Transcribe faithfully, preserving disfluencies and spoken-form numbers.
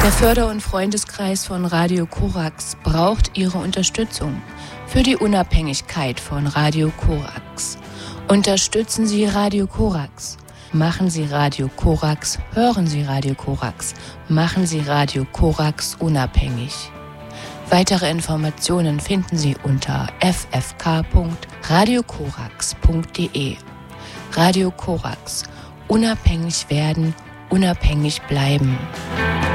Der Förder- und Freundeskreis von Radio Korax braucht Ihre Unterstützung für die Unabhängigkeit von Radio Korax. Unterstützen Sie Radio Korax. Machen Sie Radio Korax, hören Sie Radio Korax, machen Sie Radio Korax unabhängig. Weitere Informationen finden Sie unter f f k punkt radio korax punkt d e. Radio Korax. Unabhängig werden, unabhängig bleiben.